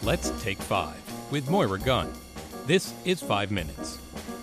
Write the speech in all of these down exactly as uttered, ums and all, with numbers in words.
Let's Take Five with Moira Gunn. This is Five Minutes.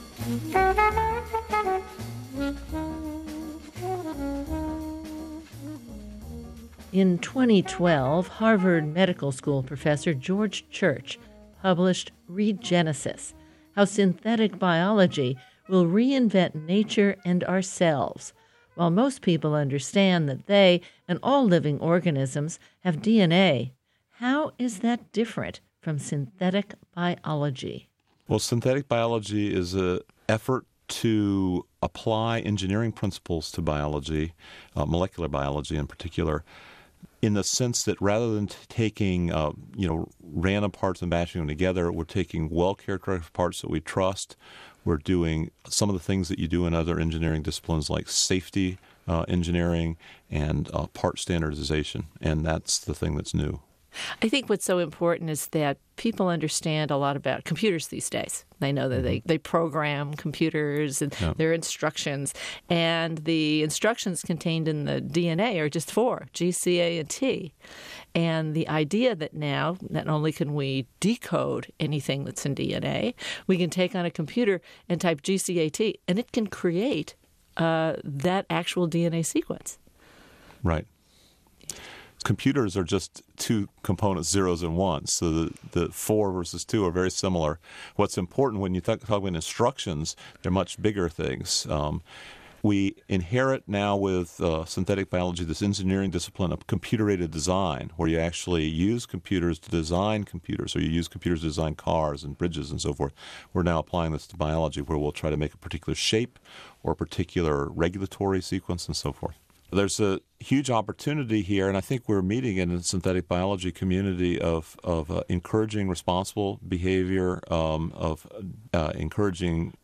In twenty twelve, Harvard Medical School professor George Church published Regenesis, How Synthetic Biology Will Reinvent Nature and Ourselves. While most people understand that they and all living organisms have D N A, how is that different from synthetic biology? Well, synthetic biology is an effort to apply engineering principles to biology, uh, molecular biology in particular, in the sense that rather than t- taking uh, you know random parts and bashing them together, we're taking well-characterized parts that we trust. We're doing some of the things that you do in other engineering disciplines like safety uh, engineering and uh, part standardization, and that's the thing that's new. I think what's so important is that people understand a lot about computers these days. They know that mm-hmm. they, they program computers and yeah. their instructions. And the instructions contained in the D N A are just four, G, C, A, and T. And the idea that now not only can we decode anything that's in D N A, we can take on a computer and type G, C, A, T, and it can create uh, that actual D N A sequence. Right. Computers are just two components, zeros and ones. So the, the four versus two are very similar. What's important when you talk, talk about instructions, they're much bigger things. Um, we inherit now with uh, synthetic biology this engineering discipline of computer-aided design, where you actually use computers to design computers, or you use computers to design cars and bridges and so forth. We're now applying this to biology, where we'll try to make a particular shape or a particular regulatory sequence and so forth. There's a huge opportunity here, and I think we're meeting in the synthetic biology community of, of uh, encouraging responsible behavior, um, of uh, encouraging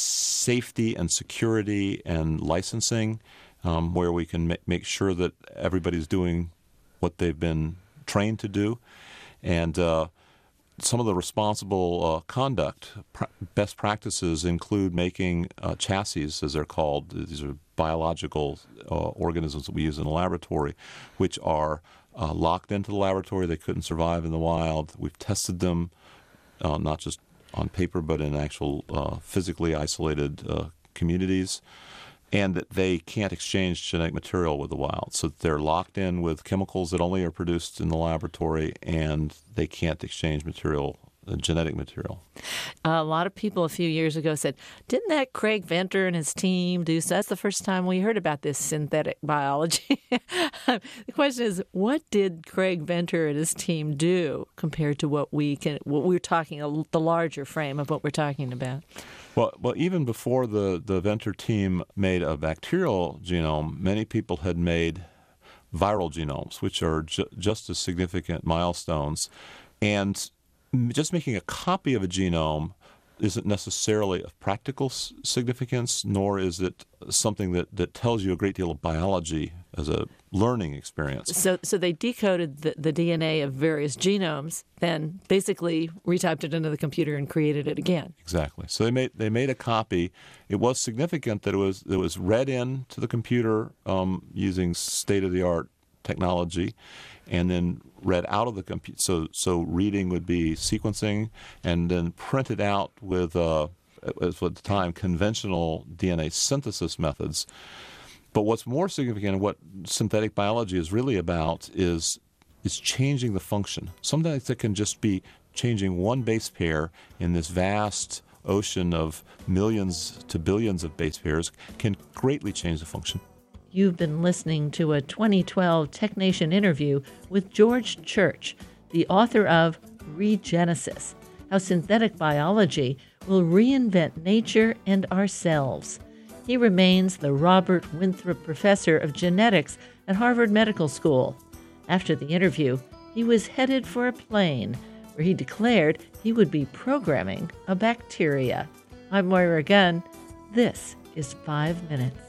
safety and security and licensing, um, where we can ma- make sure that everybody's doing what they've been trained to do. And uh, some of the responsible uh, conduct, pr- best practices include making uh, chassis, as they're called. These are biological uh, organisms that we use in the laboratory, which are uh, locked into the laboratory. They couldn't survive in the wild. We've tested them uh, not just on paper, but in actual uh, physically isolated uh, communities, and that they can't exchange genetic material with the wild. So they're locked in with chemicals that only are produced in the laboratory, and they can't exchange material, uh, genetic material. A lot of people a few years ago said, didn't that Craig Venter and his team do so? That's the first time we heard about this synthetic biology. The question is, what did Craig Venter and his team do compared to what we can, what we're talking, the larger frame of what we're talking about? Well, well, even before the, the Venter team made a bacterial genome, many people had made viral genomes, which are ju- just as significant milestones. And just making a copy of a genome isn't necessarily of practical s- significance, nor is it something that, that tells you a great deal of biology as a learning experience. So so they decoded the, the D N A of various genomes, then basically retyped it into the computer and created it again. Exactly. So they made they made a copy. It was significant that it was it was read into the computer um, using state-of-the-art technology, and then read out of the computer. So so reading would be sequencing, and then printed out with uh, at the time conventional D N A synthesis methods. But what's more significant and what synthetic biology is really about is is changing the function. Sometimes that can just be changing one base pair in this vast ocean of millions to billions of base pairs can greatly change the function. You've been listening to a twenty twelve TechNation interview with George Church, the author of Regenesis, How Synthetic Biology Will Reinvent Nature and Ourselves. He remains the Robert Winthrop Professor of Genetics at Harvard Medical School. After the interview, he was headed for a plane where he declared he would be programming a bacteria. I'm Moira Gunn. This is Five Minutes.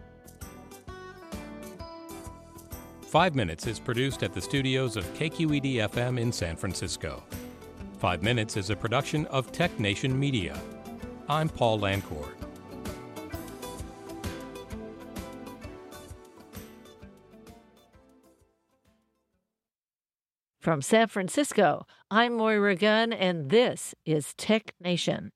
Five Minutes is produced at the studios of K Q E D F M in San Francisco. Five Minutes is a production of TechNation Media. I'm Paul Lancourt. From San Francisco, I'm Moira Gunn, and this is Tech Nation.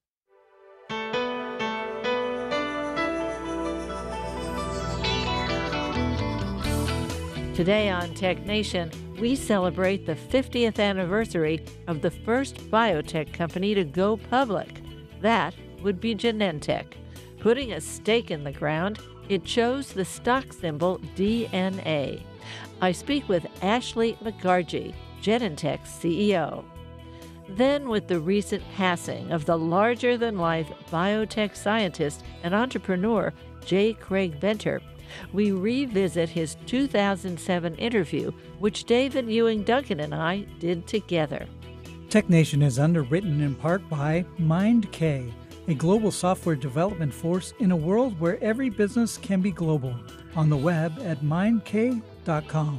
Today on Tech Nation, we celebrate the fiftieth anniversary of the first biotech company to go public. That would be Genentech. Putting a stake in the ground, it chose the stock symbol D N A. I speak with Ashley McGargy, Genentech's C E O. Then, with the recent passing of the larger-than-life biotech scientist and entrepreneur J. Craig Venter, we revisit his two thousand seven interview, which David Ewing Duncan and I did together. Tech Nation is underwritten in part by MindK, a global software development force in a world where every business can be global. On the web at mind k dot com.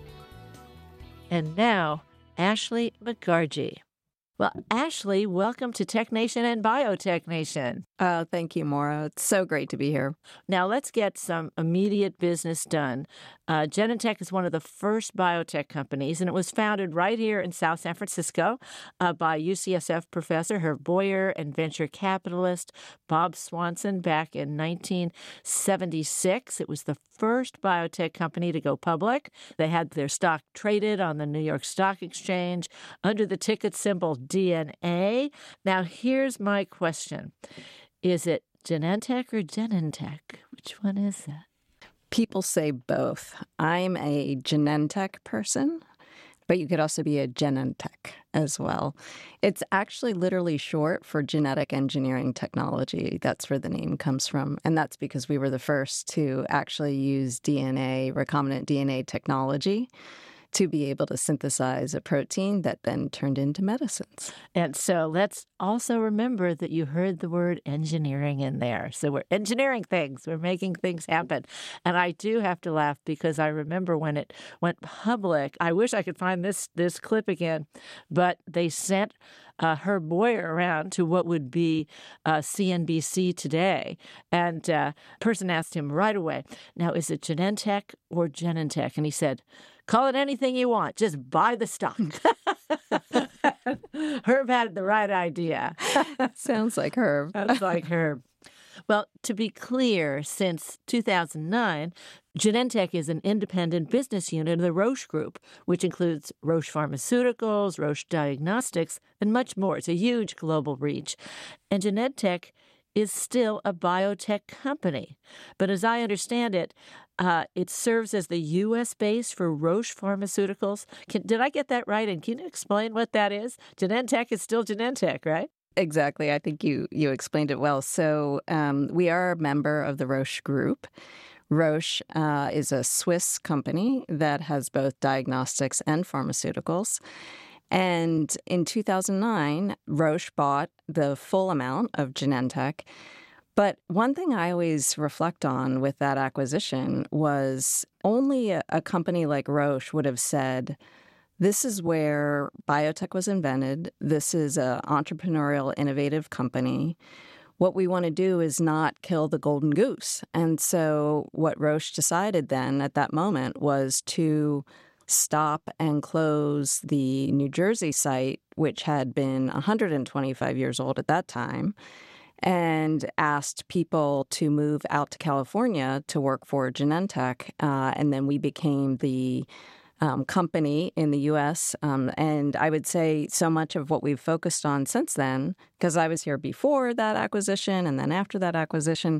And now, Ashley McGargy. Well, Ashley, welcome to Tech Nation and Biotech Nation. Oh, thank you, Maura. It's so great to be here. Now, let's get some immediate business done. Uh, Genentech is one of the first biotech companies, and it was founded right here in South San Francisco uh, by U C S F professor Herb Boyer and venture capitalist Bob Swanson back in nineteen seventy-six. It was the first biotech company to go public. They had their stock traded on the New York Stock Exchange under the ticket symbol D N A. Now, here's my question. Is it Genentech or Genentech? Which one is that? People say both. I'm a Genentech person, but you could also be a Genentech as well. It's actually literally short for genetic engineering technology. That's where the name comes from. And that's because we were the first to actually use D N A, recombinant D N A technology, to be able to synthesize a protein that then turned into medicines. And so let's also remember that you heard the word engineering in there. So we're engineering things. We're making things happen. And I do have to laugh because I remember when it went public, I wish I could find this this clip again, but they sent uh, Herb Boyer around to what would be uh, C N B C today. And uh, a person asked him right away, now, is it Genentech or Genentech? And he said, call it anything you want. Just buy the stock. Herb had the right idea. Sounds like Herb. Sounds like Herb. Well, to be clear, since two thousand nine, Genentech is an independent business unit of the Roche Group, which includes Roche Pharmaceuticals, Roche Diagnostics, and much more. It's a huge global reach. And Genentech is still a biotech company. But as I understand it, uh, it serves as the U S base for Roche Pharmaceuticals. Can, did I get that right? And can you explain what that is? Genentech is still Genentech, right? Exactly. I think you, you explained it well. So um, we are a member of the Roche Group. Roche uh, is a Swiss company that has both diagnostics and pharmaceuticals. And in two thousand nine, Roche bought the full amount of Genentech. But one thing I always reflect on with that acquisition was only a, a company like Roche would have said, this is where biotech was invented. This is an entrepreneurial, innovative company. What we want to do is not kill the golden goose. And so what Roche decided then at that moment was to stop and close the New Jersey site, which had been one hundred twenty-five years old at that time, and asked people to move out to California to work for Genentech. Uh, and then we became the um, company in the U S. Um, and I would say so much of what we've focused on since then, because I was here before that acquisition and then after that acquisition,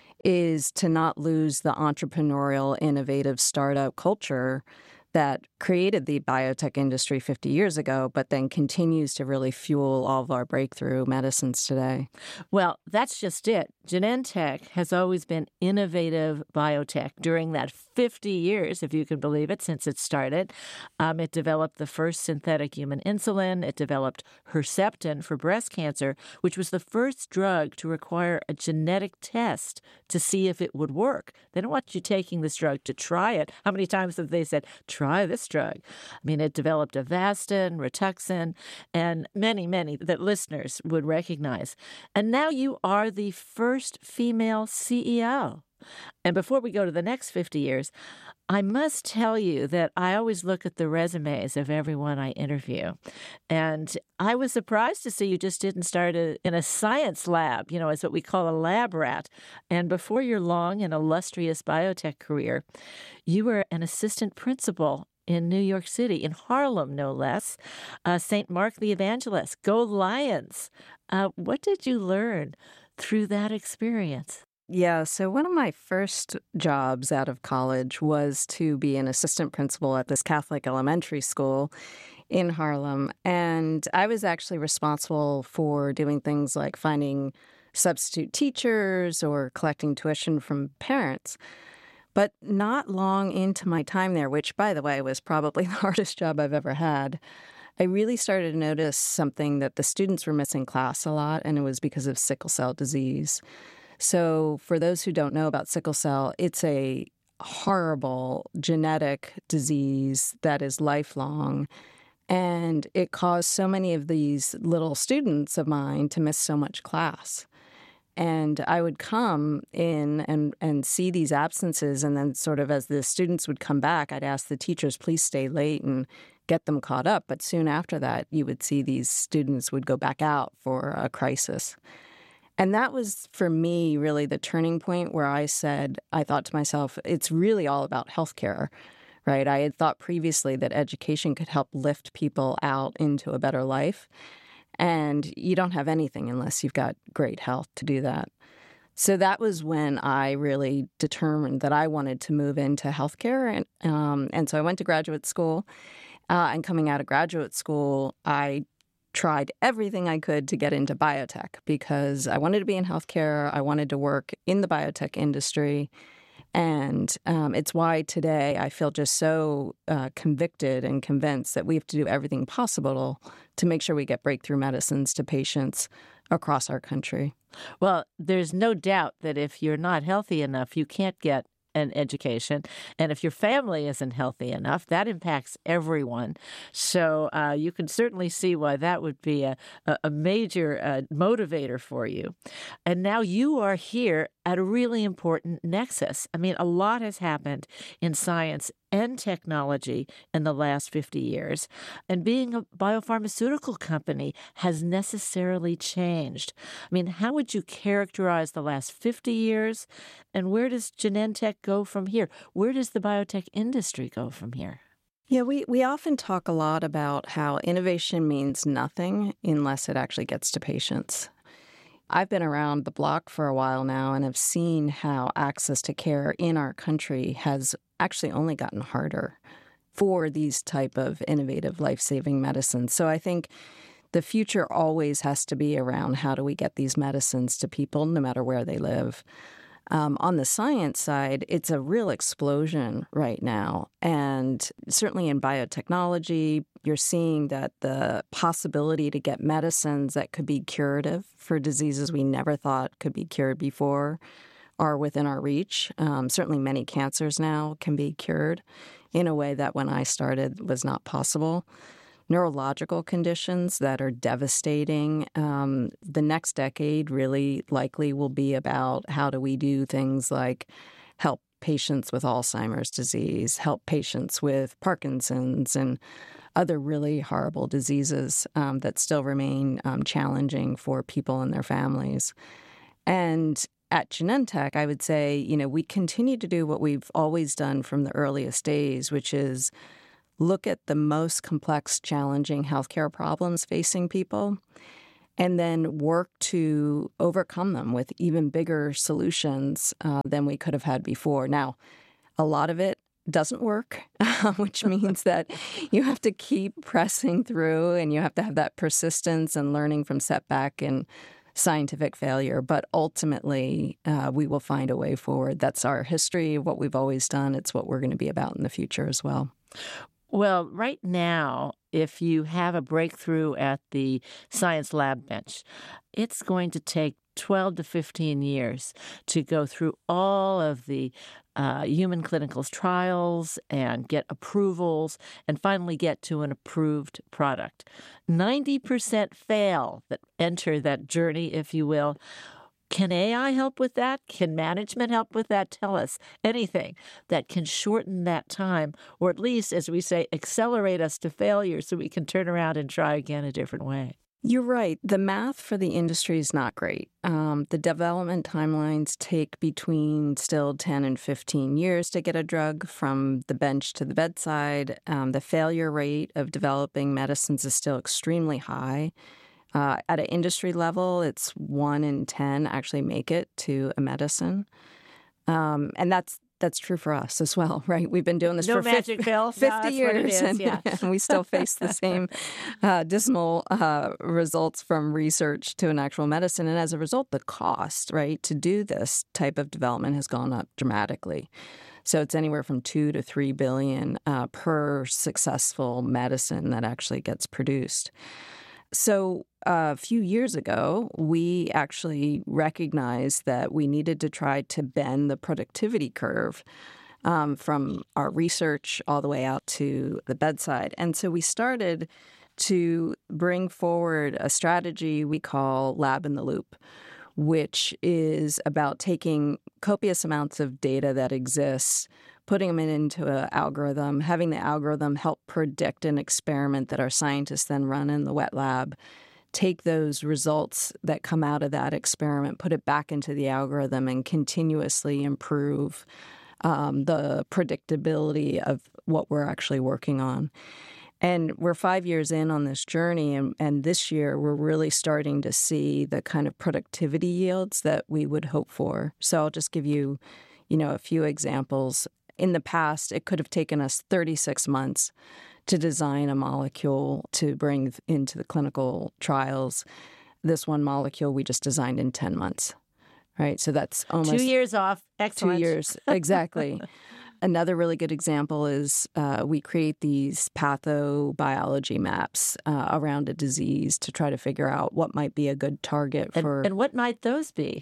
is to not lose the entrepreneurial, innovative startup culture that created the biotech industry fifty years ago, but then continues to really fuel all of our breakthrough medicines today. Well, that's just it. Genentech has always been innovative biotech. During that fifty years, if you can believe it, since it started, um, it developed the first synthetic human insulin. It developed Herceptin for breast cancer, which was the first drug to require a genetic test to see if it would work. They don't want you taking this drug to try it. How many times have they said, try this drug? I mean, it developed Avastin, Rituxan, and many, many that listeners would recognize. And now you are the first female C E O. And before we go to the next fifty years, I must tell you that I always look at the resumes of everyone I interview. And I was surprised to see you just didn't start a, in a science lab, you know, it's what we call a lab rat. And before your long and illustrious biotech career, you were an assistant principal in New York City, in Harlem, no less. Uh, Saint Mark the Evangelist, go Lions. Uh, what did you learn through that experience? Yeah, so one of my first jobs out of college was to be an assistant principal at this Catholic elementary school in Harlem. And I was actually responsible for doing things like finding substitute teachers or collecting tuition from parents. But not long into my time there, which, by the way, was probably the hardest job I've ever had, I really started to notice something that the students were missing class a lot, and it was because of sickle cell disease. So for those who don't know about sickle cell, it's a horrible genetic disease that is lifelong. And it caused so many of these little students of mine to miss so much class. And I would come in and, and see these absences. And then sort of as the students would come back, I'd ask the teachers, please stay late and get them caught up. But soon after that, you would see these students would go back out for a crisis. And that was, for me, really the turning point where I said, I thought to myself, it's really all about healthcare, right? I had thought previously that education could help lift people out into a better life. And you don't have anything unless you've got great health to do that. So that was when I really determined that I wanted to move into healthcare. And, um, and so I went to graduate school. Uh, and coming out of graduate school, I tried everything I could to get into biotech because I wanted to be in healthcare. I wanted to work in the biotech industry. And um, it's why today I feel just so uh, convicted and convinced that we have to do everything possible to make sure we get breakthrough medicines to patients across our country. Well, there's no doubt that if you're not healthy enough, you can't get an education. And if your family isn't healthy enough, that impacts everyone. So uh, you can certainly see why that would be a, a major uh, motivator for you. And now you are here at a really important nexus. I mean, a lot has happened in science and technology in the last fifty years. And being a biopharmaceutical company has necessarily changed. I mean, how would you characterize the last fifty years? And where does Genentech go from here? Where does the biotech industry go from here? Yeah, we, we often talk a lot about how innovation means nothing unless it actually gets to patients. I've been around the block for a while now and have seen how access to care in our country has actually only gotten harder for these type of innovative life-saving medicines. So I think the future always has to be around how do we get these medicines to people no matter where they live. Um, on the science side, it's a real explosion right now. And certainly in biotechnology, you're seeing that the possibility to get medicines that could be curative for diseases we never thought could be cured before are within our reach. Um, certainly many cancers now can be cured in a way that when I started was not possible. Neurological conditions that are devastating. Um, the next decade really likely will be about how do we do things like help patients with Alzheimer's disease, help patients with Parkinson's and other really horrible diseases um, that still remain um, challenging for people and their families. And at Genentech, I would say, you know, we continue to do what we've always done from the earliest days, which is look at the most complex, challenging healthcare problems facing people, and then work to overcome them with even bigger solutions uh, than we could have had before. Now, a lot of it doesn't work, which means that you have to keep pressing through and you have to have that persistence and learning from setback and scientific failure. But ultimately, uh, we will find a way forward. That's our history, what we've always done. It's what we're going to be about in the future as well. Well, right now, if you have a breakthrough at the science lab bench, it's going to take twelve to fifteen years to go through all of the uh, human clinical trials and get approvals and finally get to an approved product. ninety percent fail that enter that journey, if you will. Can A I help with that? Can management help with that? Tell us anything that can shorten that time, or at least, as we say, accelerate us to failure so we can turn around and try again a different way. You're right. The math for the industry is not great. Um, the development timelines take between still ten and fifteen years to get a drug from the bench to the bedside. Um, the failure rate of developing medicines is still extremely high. Uh, at an industry level, it's one in ten actually make it to a medicine. Um, and that's That's true for us as well, right? We've been doing this no for magic pill. fifty no, years, is, and, yeah. and we still face the same uh, dismal uh, results from research to an actual medicine. And as a result, the cost, right, to do this type of development has gone up dramatically. So it's anywhere from two to three billion uh, per successful medicine that actually gets produced. So uh, a few years ago, we actually recognized that we needed to try to bend the productivity curve um, from our research all the way out to the bedside. And so we started to bring forward a strategy we call Lab in the Loop, which is about taking copious amounts of data that exists, putting them into an algorithm, having the algorithm help predict an experiment that our scientists then run in the wet lab, take those results that come out of that experiment, put it back into the algorithm, and continuously improve um, the predictability of what we're actually working on. And we're five years in on this journey, and, and this year we're really starting to see the kind of productivity yields that we would hope for. So I'll just give you, you know, a few examples. In the past, it could have taken us thirty-six months to design a molecule to bring into the clinical trials. This one molecule we just designed in ten months, right? So that's almost two years off. Excellent. Two years, exactly. Another really good example is uh, we create these pathobiology maps uh, around a disease to try to figure out what might be a good target for. And, and what might those be?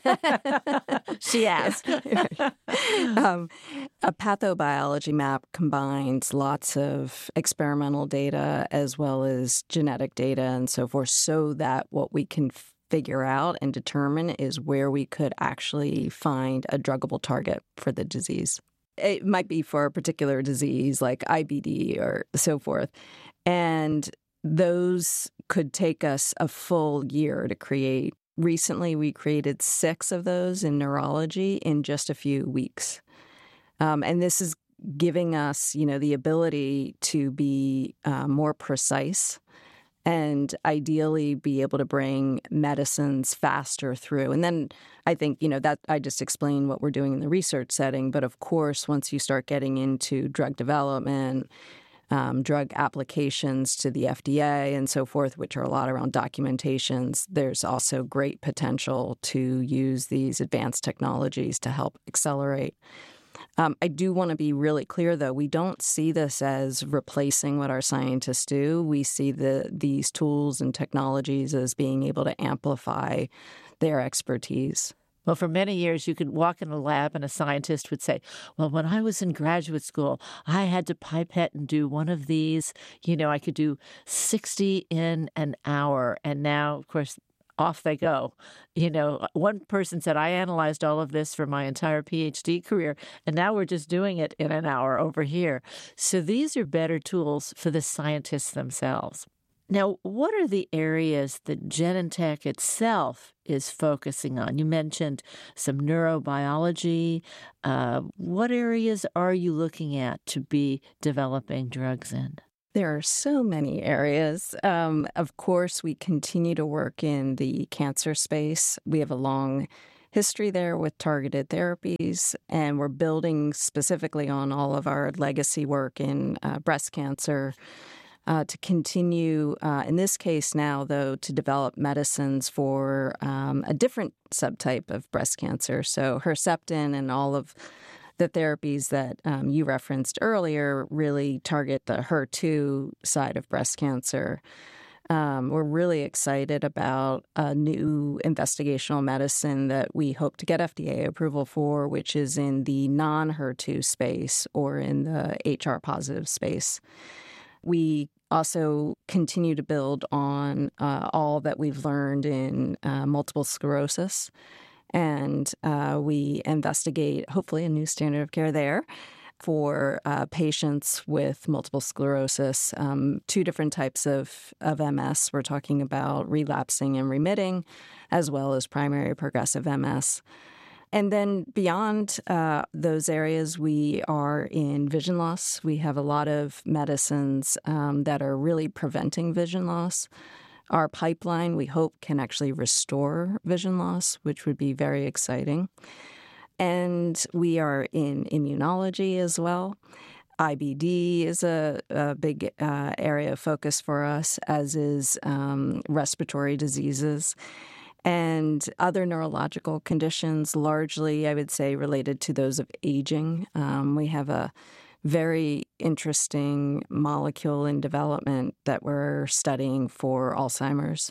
She asked. um, a pathobiology map combines lots of experimental data as well as genetic data and so forth, so that what we can figure out and determine is where we could actually find a druggable target for the disease. It might be for a particular disease like I B D or so forth. And those could take us a full year to create. Recently, we created six of those in neurology in just a few weeks. Um, and this is giving us, you know, the ability to be uh, more precise and ideally be able to bring medicines faster through. And then I think, you know, that I just explained what we're doing in the research setting. But of course, once you start getting into drug development, um, drug applications to the F D A and so forth, which are a lot around documentations, there's also great potential to use these advanced technologies to help accelerate. Um, I do want to be really clear, though. We don't see this as replacing what our scientists do. We see the these tools and technologies as being able to amplify their expertise. Well, for many years, you could walk in a lab and a scientist would say, well, when I was in graduate school, I had to pipette and do one of these. You know, I could do sixty in an hour. And now, of course, off they go. You know, one person said, I analyzed all of this for my entire PhD career, and now we're just doing it in an hour over here. So these are better tools for the scientists themselves. Now, what are the areas that Genentech itself is focusing on? You mentioned some neurobiology. Uh, what areas are you looking at to be developing drugs in? There are so many areas. Um, of course, we continue to work in the cancer space. We have a long history there with targeted therapies, and we're building specifically on all of our legacy work in uh, breast cancer uh, to continue, uh, in this case now, though, to develop medicines for um, a different subtype of breast cancer. So Herceptin and all of the therapies that um, you referenced earlier really target the H E R two side of breast cancer. Um, we're really excited about a new investigational medicine that we hope to get F D A approval for, which is in the non-H E R two space or in the H R positive space. We also continue to build on uh, all that we've learned in uh, multiple sclerosis And uh, we investigate, hopefully, a new standard of care there for uh, patients with multiple sclerosis, um, two different types of, of M S. We're talking about relapsing and remitting, as well as primary progressive M S. And then beyond uh, those areas, we are in vision loss. We have a lot of medicines um, that are really preventing vision loss. Our pipeline, we hope, can actually restore vision loss, which would be very exciting. And we are in immunology as well. I B D is a, a big uh, area of focus for us, as is um, respiratory diseases and other neurological conditions, largely, I would say, related to those of aging. Um, we have a very interesting molecule in development that we're studying for Alzheimer's.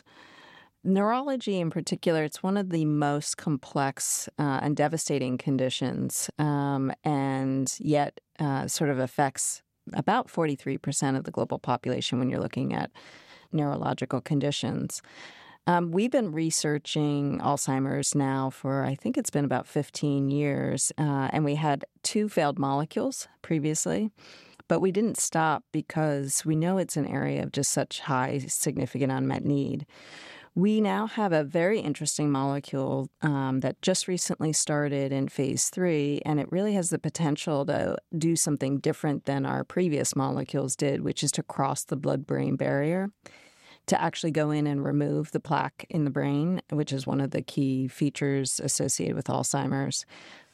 Neurology in particular, it's one of the most complex uh, and devastating conditions, um, and yet uh, sort of affects about forty-three percent of the global population when you're looking at neurological conditions. Um, we've been researching Alzheimer's now for, I think it's been about fifteen years, uh, and we had two failed molecules previously, but we didn't stop because we know it's an area of just such high, significant unmet need. We now have a very interesting molecule um, that just recently started in phase three, and it really has the potential to do something different than our previous molecules did, which is to cross the blood-brain barrier, to actually go in and remove the plaque in the brain, which is one of the key features associated with Alzheimer's.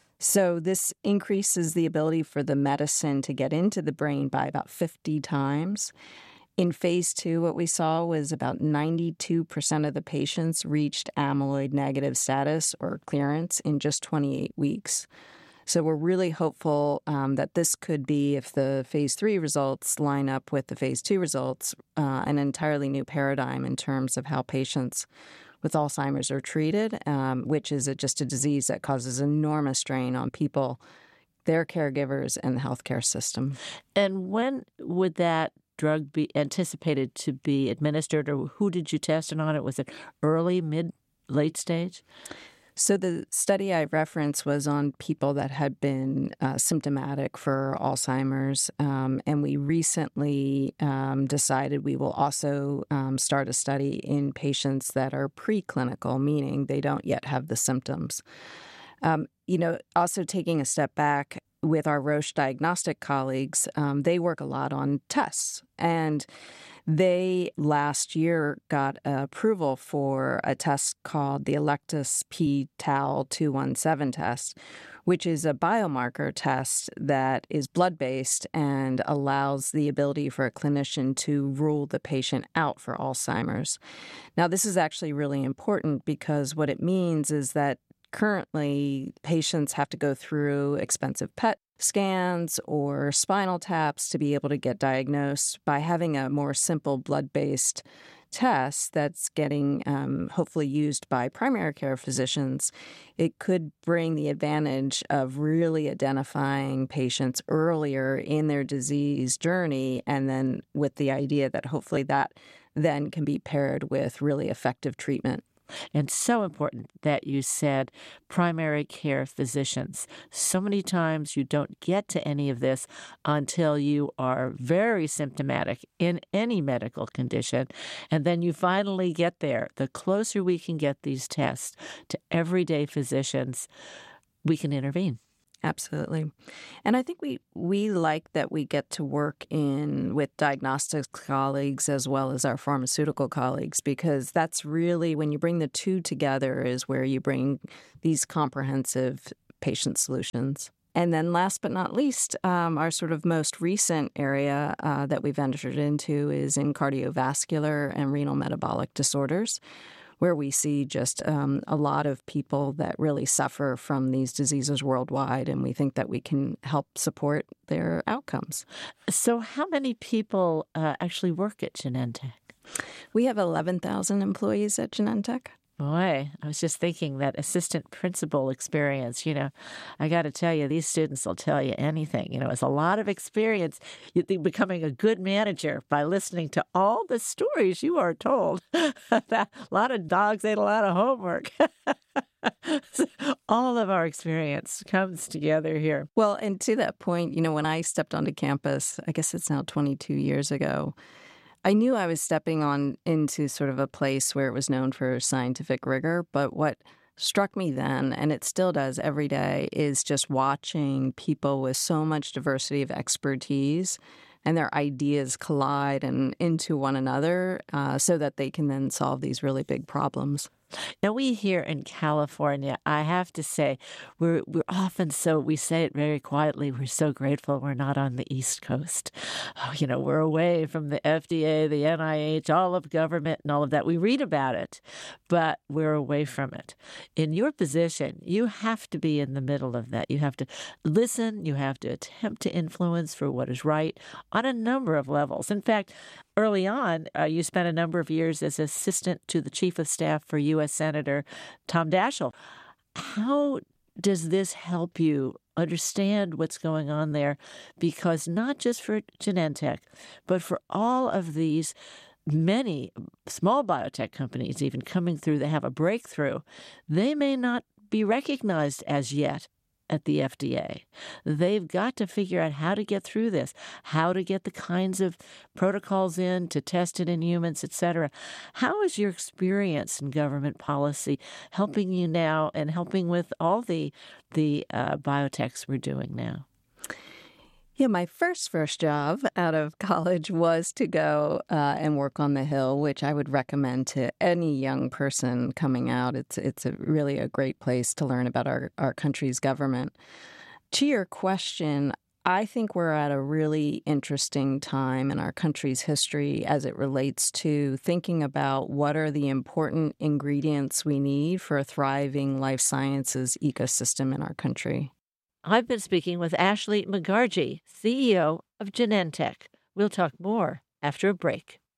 So this increases the ability for the medicine to get into the brain by about fifty times. In phase two, what we saw was about ninety-two percent of the patients reached amyloid negative status or clearance in just twenty-eight weeks. So we're really hopeful um, that this could be, if the phase three results line up with the phase two results, uh, an entirely new paradigm in terms of how patients with Alzheimer's are treated, um, which is a, just a disease that causes enormous strain on people, their caregivers, and the healthcare system. And when would that drug be anticipated to be administered, or who did you test it on? It was it early, mid, late stage? So the study I referenced was on people that had been uh, symptomatic for Alzheimer's, um, and we recently um, decided we will also um, start a study in patients that are preclinical, meaning they don't yet have the symptoms. Um, you know, also taking a step back, with our Roche diagnostic colleagues, um, they work a lot on tests. And they last year got approval for a test called the Electus p tau two one seven test, which is a biomarker test that is blood-based and allows the ability for a clinician to rule the patient out for Alzheimer's. Now, this is actually really important because what it means is that currently, patients have to go through expensive P E T scans or spinal taps to be able to get diagnosed. By having a more simple blood-based test that's getting um, hopefully used by primary care physicians, it could bring the advantage of really identifying patients earlier in their disease journey, and then with the idea that hopefully that then can be paired with really effective treatment. And so important that you said primary care physicians. So many times you don't get to any of this until you are very symptomatic in any medical condition, and then you finally get there. The closer we can get these tests to everyday physicians, we can intervene. Absolutely. And I think we, we like that we get to work in with diagnostics colleagues as well as our pharmaceutical colleagues, because that's really, when you bring the two together, is where you bring these comprehensive patient solutions. And then last but not least, um, our sort of most recent area uh, that we've entered into is in cardiovascular and renal metabolic disorders, where we see just um, a lot of people that really suffer from these diseases worldwide, and we think that we can help support their outcomes. So how many people uh, actually work at Genentech? We have eleven thousand employees at Genentech. Boy, I was just thinking that assistant principal experience, you know, I got to tell you, these students will tell you anything. You know, it's a lot of experience. You think becoming a good manager by listening to all the stories you are told. A lot of dogs ate a lot of homework. All of our experience comes together here. Well, and to that point, you know, when I stepped onto campus, I guess it's now twenty-two years ago, I knew I was stepping on into sort of a place where it was known for scientific rigor. But what struck me then, and it still does every day, is just watching people with so much diversity of expertise and their ideas collide and into one another uh, so that they can then solve these really big problems. Now, we here in California, I have to say, we're we're often so, we say it very quietly, we're so grateful we're not on the East Coast. Oh, you know, we're away from the F D A, the N I H, all of government and all of that. We read about it, but we're away from it. In your position, you have to be in the middle of that. You have to listen. You have to attempt to influence for what is right on a number of levels. In fact, early on, uh, you spent a number of years as assistant to the chief of staff for U S Senator Tom Daschle. How does this help you understand what's going on there? Because not just for Genentech, but for all of these many small biotech companies even coming through, they have a breakthrough. They may not be recognized as yet at the F D A. They've got to figure out how to get through this, how to get the kinds of protocols in to test it in humans, et cetera. How is your experience in government policy helping you now and helping with all the the uh, biotechs we're doing now? Yeah, my first first job out of college was to go uh, and work on the Hill, which I would recommend to any young person coming out. It's it's a, really a great place to learn about our, our country's government. To your question, I think we're at a really interesting time in our country's history as it relates to thinking about what are the important ingredients we need for a thriving life sciences ecosystem in our country. I've been speaking with Ashley McGargy, C E O of Genentech. We'll talk more after a break.